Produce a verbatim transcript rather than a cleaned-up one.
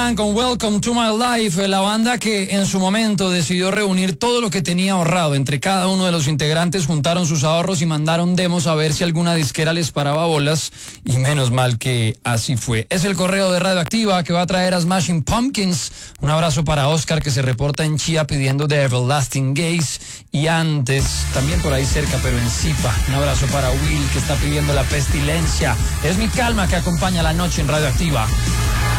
Con Welcome to My Life, la banda que en su momento decidió reunir todo lo que tenía ahorrado entre cada uno de los integrantes, juntaron sus ahorros y mandaron demos a ver si alguna disquera les paraba bolas, y menos mal que así fue. Es el correo de Radioactiva que va a traer a Smashing Pumpkins. Un abrazo para Oscar, que se reporta en Chía pidiendo The Everlasting Gaze, y antes, también por ahí cerca pero en Zipa, un abrazo para Will, que está pidiendo La Pestilencia. Es Mi Calma que acompaña la noche en Radioactiva.